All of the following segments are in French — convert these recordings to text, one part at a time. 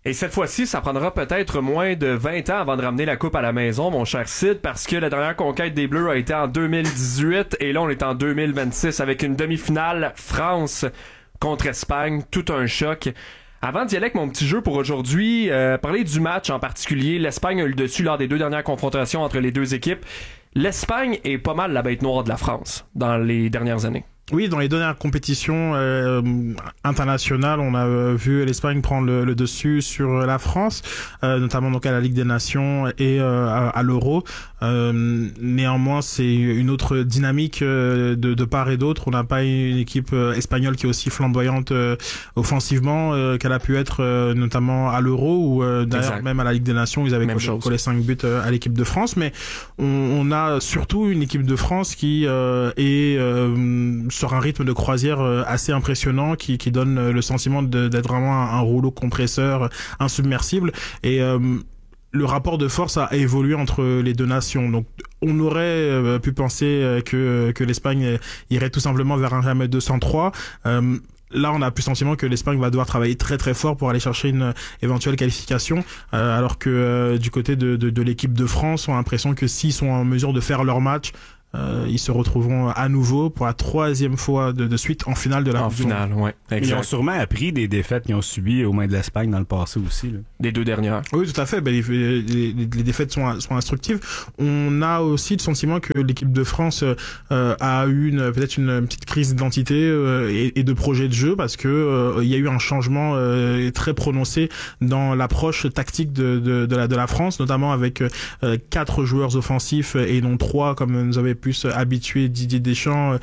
Et cette fois-ci, ça prendra peut-être moins de 20 ans avant de ramener la coupe à la maison, mon cher Sid, parce que la dernière conquête des Bleus a été en 2018 et là on est en 2026 avec une demi-finale France contre Espagne, tout un choc. Avant d'y aller avec mon petit jeu pour aujourd'hui, parler du match en particulier, l'Espagne a eu le dessus lors des 2 dernières confrontations entre les 2 équipes. L'Espagne est pas mal la bête noire de la France dans les dernières années. Oui, dans les dernières compétitions internationales, on a vu l'Espagne prendre le dessus sur la France, notamment donc à la Ligue des Nations et à l'Euro. Néanmoins, c'est une autre dynamique de part et d'autre. On n'a pas une équipe espagnole qui est aussi flamboyante offensivement qu'elle a pu être notamment à l'Euro ou d'ailleurs même à la Ligue des Nations, ils avaient collé 5 buts à l'équipe de France. Mais on a surtout une équipe de France qui est sur un rythme de croisière assez impressionnant qui donne le sentiment d'être vraiment un rouleau compresseur insubmersible et le rapport de force a évolué entre les 2 nations. Donc on aurait pu penser que l'Espagne irait tout simplement vers un diamètre 203. Là, on a plus le sentiment que l'Espagne va devoir travailler très très fort pour aller chercher une éventuelle qualification, alors que du côté de l'équipe de France, on a l'impression que s'ils sont en mesure de faire leur match, ils se retrouveront à nouveau pour la 3e fois de suite en finale de la Coupe du Monde. En finale, ouais. Exact. Ils ont sûrement appris des défaites qu'ils ont subies aux mains de l'Espagne dans le passé aussi. Là. Les 2 dernières. Oui, tout à fait. Ben, les défaites sont instructives. On a aussi le sentiment que l'équipe de France a eu peut-être une petite crise d'identité et de projet de jeu parce que il y a eu un changement très prononcé dans l'approche tactique de la France, notamment avec 4 joueurs offensifs et non 3 comme nous avait plus habitué Didier Deschamps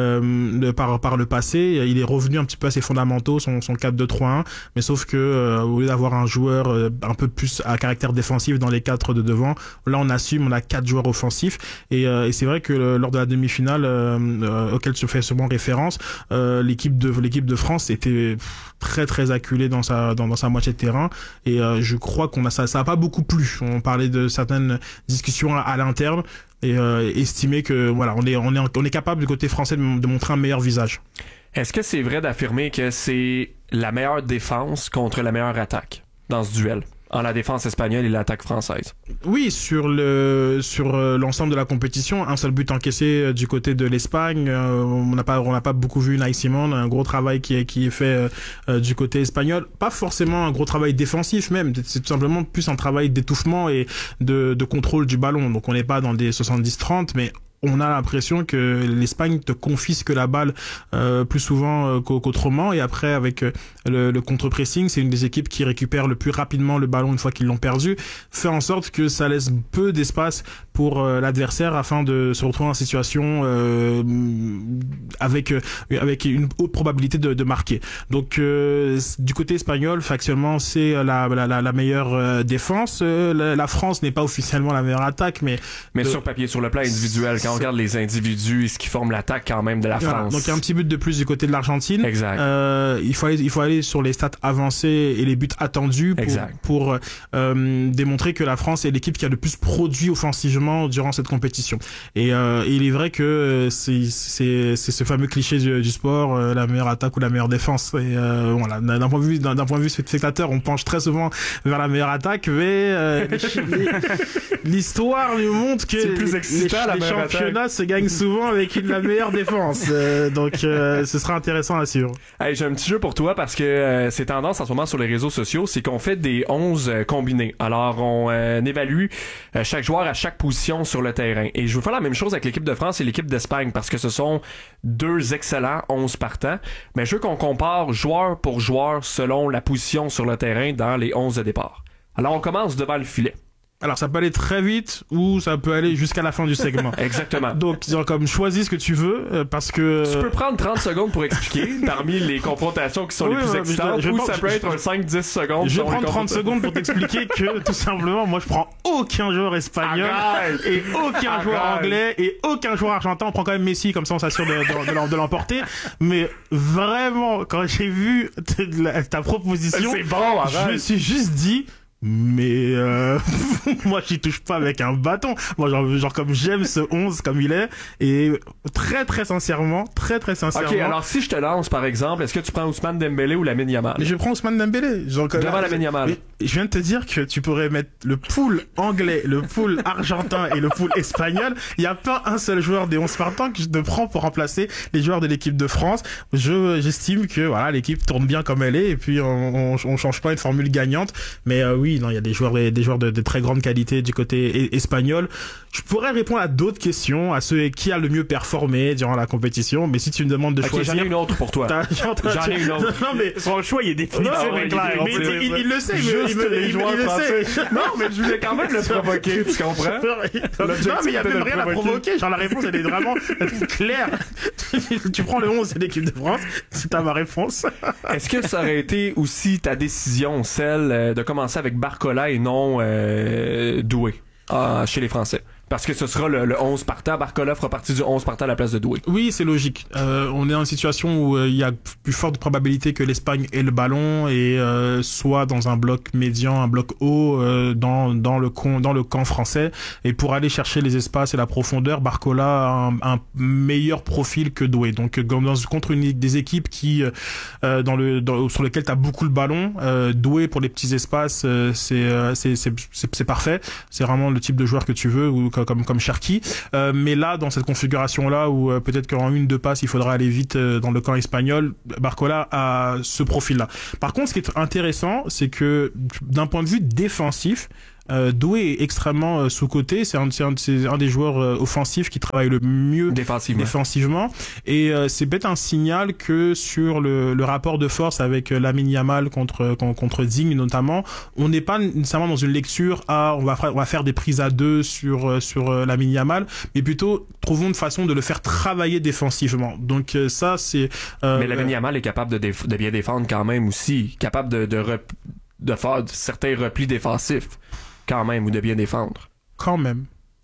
par le passé. Il est revenu un petit peu à ses fondamentaux, son 4-2-3-1, mais sauf que au lieu d'avoir un joueur un peu plus à caractère défensif dans les 4 de devant, là on a 4 joueurs offensifs et c'est vrai que lors de la demi-finale auquel se fait souvent référence, l'équipe de France était très très acculée dans sa moitié de terrain et je crois ça a pas beaucoup plu. On parlait de certaines discussions à l'interne et estimer que voilà, on est capable du côté français de montrer un meilleur visage. Est-ce que c'est vrai d'affirmer que c'est la meilleure défense contre la meilleure attaque dans ce duel? En la défense espagnole et l'attaque française. Oui, sur l'ensemble de la compétition, un seul but encaissé du côté de l'Espagne. On n'a pas beaucoup vu Unai Simon, un gros travail qui est fait du côté espagnol. Pas forcément un gros travail défensif même, c'est tout simplement plus un travail d'étouffement et de contrôle du ballon. Donc on n'est pas dans des 70-30, mais on a l'impression que l'Espagne te confisque la balle plus souvent qu'autrement et après avec le contre-pressing, c'est une des équipes qui récupère le plus rapidement le ballon une fois qu'ils l'ont perdu, fait en sorte que ça laisse peu d'espace pour l'adversaire afin de se retrouver en situation avec une haute probabilité de marquer. Donc du côté espagnol, factuellement, c'est la meilleure défense. La France n'est pas officiellement la meilleure attaque, mais sur papier, sur le plan individuel, quand on regarde les individus, ce qui forme l'attaque quand même de la France. Donc il y a un petit but de plus du côté de l'Argentine. Exact. Il faut aller sur les stats avancées et les buts attendus pour démontrer que la France est l'équipe qui a le plus produit offensivement durant cette compétition. Et il est vrai que c'est ce fameux cliché du sport, la meilleure attaque ou la meilleure défense. Et voilà, d'un point de vue spectateur, on penche très souvent vers la meilleure attaque, mais l'histoire nous montre que les championnats se gagnent souvent avec la meilleure défense. Donc ce sera intéressant à suivre. Hey, j'ai un petit jeu pour toi parce que c'est tendance en ce moment sur les réseaux sociaux, c'est qu'on fait des 11 combinés. Alors on évalue chaque joueur à chaque position sur le terrain. Et je veux faire la même chose avec l'équipe de France et l'équipe d'Espagne parce que ce sont 2 excellents 11 partants. Mais je veux qu'on compare joueur pour joueur selon la position sur le terrain dans les 11 de départ. Alors on commence devant le filet. Alors ça peut aller très vite ou ça peut aller jusqu'à la fin du segment. Exactement. Donc comme choisis ce que tu veux parce que tu peux prendre 30 secondes pour expliquer parmi les confrontations qui sont les plus excitantes ou ça peut être un 5-10 secondes. Je vais prendre 30 secondes pour t'expliquer que tout simplement moi je prends aucun joueur espagnol et aucun joueur anglais et aucun joueur argentin. On prend quand même Messi comme ça on s'assure de l'emporter. Mais vraiment quand j'ai vu ta proposition, c'est bon, je me suis juste dit mais moi j'y touche pas avec un bâton. Moi genre comme j'aime ce 11 comme il est, et très sincèrement. Ok, alors si je te lance par exemple, est-ce que tu prends Ousmane Dembélé ou Lamine Yamal? Je prends Ousmane Dembélé. Devant Lamine Yamal. Je viens de te dire que tu pourrais mettre le pool anglais, le pool argentin et le pool espagnol. Il y a pas un seul joueur des 11 partants que je te prends pour remplacer les joueurs de l'équipe de France. J'estime que voilà, l'équipe tourne bien comme elle est, et puis on change pas une formule gagnante. Mais oui, non, il y a des joueurs de très grande qualité du côté espagnol. Je pourrais répondre à d'autres questions, à ceux qui a le mieux performé durant la compétition, mais si tu me demandes de choisir... J'en ai une autre pour toi. J'en ai une autre. Non, mais son choix, il est définitif et clair. Il le sait, il le sait. Non, mais je voulais quand même le provoquer, tu comprends? Non, mais il y a même rien à provoquer. Genre, la réponse, elle est vraiment claire. Tu prends le 11 de l'équipe de France, c'est à ma réponse. Est-ce que ça aurait été aussi ta décision, celle de commencer avec Barcola et non Doué chez les Français? Parce que ce sera le 11 partant. Barcola fera partie du 11 partant à la place de Doué. Oui, c'est logique. On est dans une situation où il y a plus forte probabilité que l'Espagne ait le ballon et soit dans un bloc médian, un bloc haut dans le camp français. Et pour aller chercher les espaces et la profondeur, Barcola a un meilleur profil que Doué. Donc contre des équipes qui sur lesquelles t'as beaucoup le ballon, Doué pour les petits espaces, c'est parfait. C'est vraiment le type de joueur que tu veux, ou comme Cherki, mais là dans cette configuration là où peut-être qu'en 1-2 passes il faudra aller vite dans le camp espagnol, Barcola a ce profil là. Par contre, ce qui est intéressant, c'est que d'un point de vue défensif, Doué est extrêmement sous-coté. C'est un des joueurs offensifs qui travaille le mieux défensivement. Et c'est peut-être un signal que sur le rapport de force avec Lamine Yamal contre Digne notamment, on n'est pas nécessairement dans une lecture on va faire des prises à deux sur Lamine Yamal, mais plutôt trouvons une façon de le faire travailler défensivement. Donc ça c'est. Mais Lamine Yamal est capable de bien défendre quand même aussi, capable de faire certains replis défensifs. Quand même, ou de bien défendre. Quand même.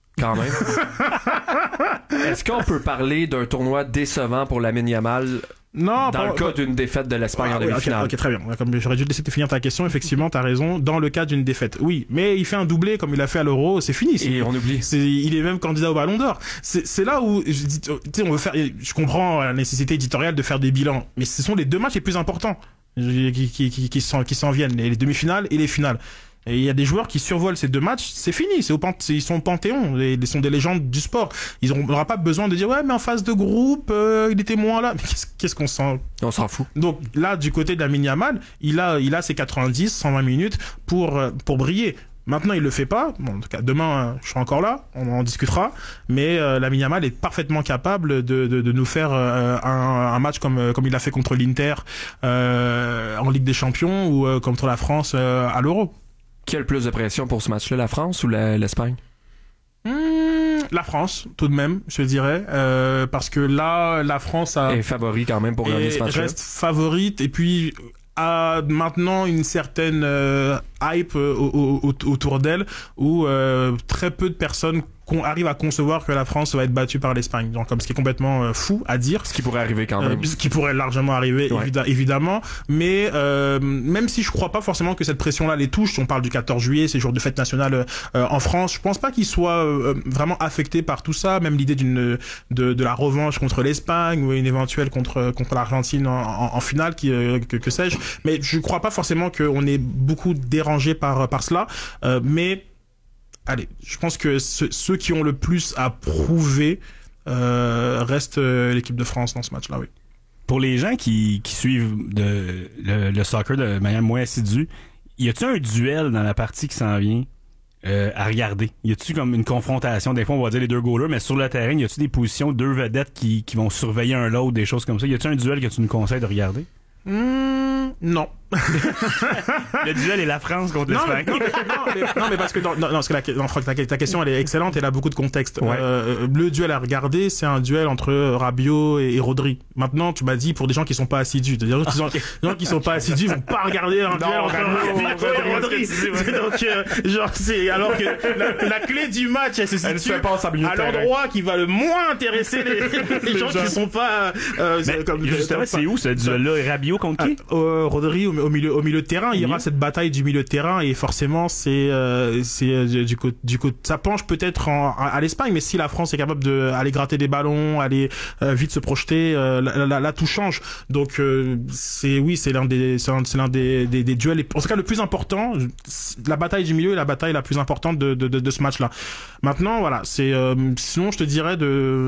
Est-ce qu'on peut parler d'un tournoi décevant pour Lamine Yamal dans le cas d'une défaite de l'Espagne en demi-finale? Ok, très bien. Comme j'aurais dû te laisser finir ta question, effectivement, t'as raison. Dans le cas d'une défaite, oui. Mais il fait un doublé comme il a fait à l'Euro, c'est fini. Et on oublie. Il est même candidat au Ballon d'Or. C'est là où on veut faire. Je comprends la nécessité éditoriale de faire des bilans, mais ce sont les deux matchs les plus importants qui s'en viennent, les demi-finales et les finales. Et il y a des joueurs qui survolent ces deux matchs, c'est fini, ils sont au Panthéon, ils sont des légendes du sport. On n'aura pas besoin de dire ouais mais en phase de groupe, il était moins là. Mais qu'est-ce qu'on s'en... On s'en fout. Donc là, du côté de Lamine Yamal, il a ses 90, 120 minutes pour briller. Maintenant, il le fait pas. Bon, en tout cas, demain, je serai encore là, on en discutera. Mais Lamine Yamal est parfaitement capable de nous faire un match comme il l'a fait contre l'Inter en Ligue des Champions ou contre la France à l'Euro. Qui a le plus de pression pour ce match-là, la France ou l'Espagne? La France, tout de même, je dirais, parce que là, la France est favori quand même pour gagner ce match-là. Reste favorite, et puis a maintenant une certaine hype autour d'elle, où très peu de personnes arrivent à concevoir que la France va être battue par l'Espagne. Donc, comme ce qui est complètement fou à dire. Ce qui pourrait arriver quand même. Ce qui pourrait largement arriver, ouais. Évidemment. Mais même si je crois pas forcément que cette pression-là les touche, on parle du 14 juillet, c'est jour de fête nationale en France, je pense pas qu'ils soient vraiment affectés par tout ça. Même l'idée de la revanche contre l'Espagne ou une éventuelle contre l'Argentine en finale, que sais-je. Mais je crois pas forcément qu'on est beaucoup dérangé par cela. Mais allez, je pense que ceux qui ont le plus à prouver restent l'équipe de France dans ce match-là, oui. Pour les gens qui suivent le soccer de manière moins assidue, y a-t-il un duel dans la partie qui s'en vient à regarder? Y a-t-il comme une confrontation? Des fois, on va dire les deux goalers, mais sur le terrain, y a-t-il des positions, deux vedettes qui vont surveiller un l'autre, des choses comme ça? Y a-t-il un duel que tu nous conseilles de regarder? Non. Le duel est la France contre l'Espagne. Non, mais parce que ta question elle est excellente, elle a beaucoup de contexte. Ouais. Le duel à regarder, c'est un duel entre Rabiot et Rodri. Maintenant, tu m'as dit pour des gens qui sont pas assidus, des gens qui sont pas assidus vont pas regarder un duel entre Rabiot et Rodri. Donc genre c'est alors que la clé du match elle se situe à l'endroit qui va le moins intéresser les gens qui sont pas justement, c'est où ce duel-là? Rabiot contre qui? Rodri ou au milieu de terrain. Il y aura cette bataille du milieu de terrain et forcément c'est du côté ça penche peut-être à l'Espagne, mais si la France est capable de aller gratter des ballons, aller vite se projeter, là tout change. Donc c'est l'un des duels, en tout cas le plus important. La bataille du milieu est la bataille la plus importante de ce match-là. Maintenant, voilà, sinon je te dirais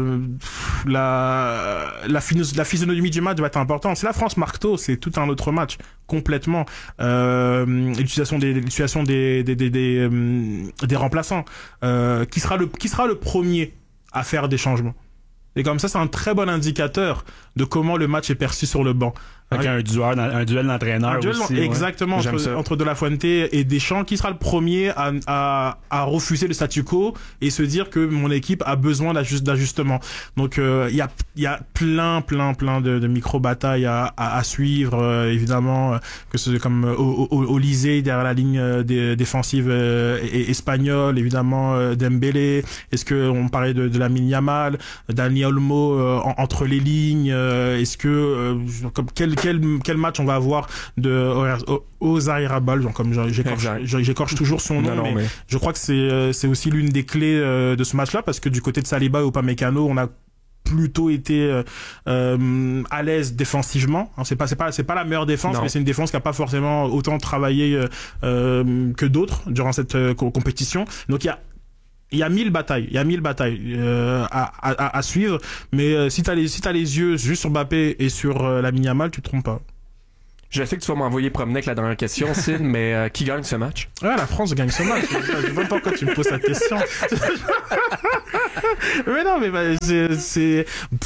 la physionomie du match va être importante. Si la France marque tôt, c'est tout un autre match complètement. L'utilisation des remplaçants. Qui sera le premier à faire des changements. Et comme ça, c'est un très bon indicateur de comment le match est perçu sur le banc. Avec un duel d'entraîneurs aussi. Exactement, entre De La Fuente et Deschamps, qui sera le premier à refuser le statu quo et se dire que mon équipe a besoin d'ajustement. Donc il y a plein de micro-batailles à suivre, évidemment, que ce soit comme Olysée derrière la ligne défensive espagnole, évidemment Dembélé. Est-ce que on parlait de Lamine Yamal, Dani Olmo entre les lignes, est-ce que quel match on va avoir de Oyarzabal, comme j'écorche toujours son nom, mais je crois que c'est aussi l'une des clés de ce match-là, parce que du côté de Saliba et Upamecano, on a plutôt été à l'aise défensivement. C'est pas la meilleure défense, mais c'est une défense qui a pas forcément autant travaillé que d'autres durant cette compétition. Donc il y a 1000 batailles à suivre, mais si t'as les yeux juste sur Mbappé et sur Lamine Yamal, tu te trompes pas. Je sais que tu vas m'envoyer promener avec la dernière question, Sid, mais qui gagne ce match? Ouais, la France gagne ce match. Je sais même pas pourquoi tu me poses cette question. Mais non, mais c'est...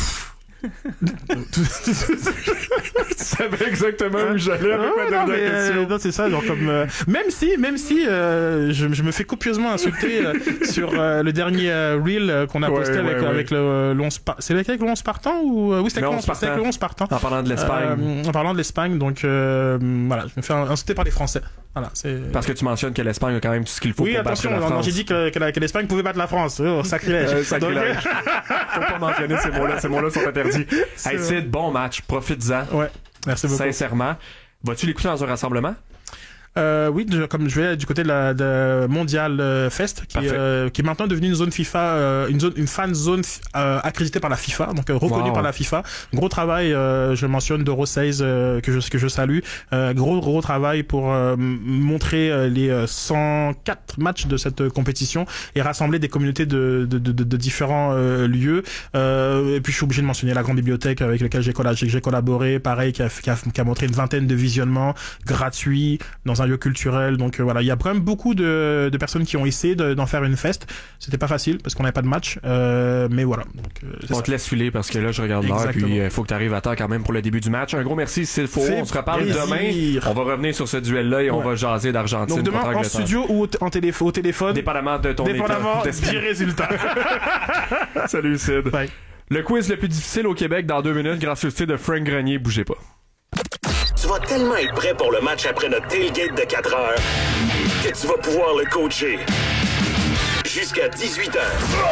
Tu savais exactement où j'allais avec ma dernière question. Non, c'est ça, genre comme même si je me fais copieusement insulter sur le dernier reel qu'on a posté avec le 11 c'est avec le 11 partant ou oui, c'était avec le 11 partant. En parlant de l'Espagne. Donc voilà, je me fais insulter par les Français. Voilà, parce que tu mentionnes que l'Espagne a quand même tout ce qu'il faut pour battre la France. Oui, attention, j'ai dit que l'Espagne pouvait battre la France. Oh, sacrilège. Sacrilège. Faut pas mentionner ces mots-là sont interdits. Hey Sid, bon match, profites-en. Ouais, merci beaucoup. Sincèrement. Vas-tu l'écouter dans un rassemblement? Oui, comme je vais du côté de Mondial Fest, qui est maintenant devenu une zone FIFA, une fan zone accréditée par la FIFA, donc reconnue par la FIFA. Gros travail, je mentionne d'Euro 16 que je salue. Gros travail pour montrer les 104 matchs de cette compétition et rassembler des communautés de différents lieux. Et puis je suis obligé de mentionner la grande bibliothèque avec laquelle j'ai collaboré, pareil, qui a montré une vingtaine de visionnements gratuits dans un lieu culturel. Donc voilà, il y a quand même beaucoup de personnes qui ont essayé d'en faire une feste. C'était pas facile parce qu'on n'avait pas de match, mais voilà. Donc, on te laisse filer parce que là je regarde l'heure, puis il faut que tu arrives à temps quand même pour le début du match. Un gros merci Sid Faux. On se reparle demain. On va revenir sur ce duel-là et on va jaser d'Argentine. Donc demain en studio ou au téléphone. Dépendamment de ton état du résultat. Salut Sid. Bye. Le quiz le plus difficile au Québec dans 2 minutes grâce au style de Frank Grenier. Bougez pas. Tu vas tellement être prêt pour le match après notre tailgate de 4 heures que tu vas pouvoir le coacher jusqu'à 18h.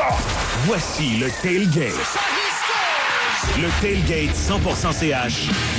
Voici le tailgate. Le tailgate 100% CH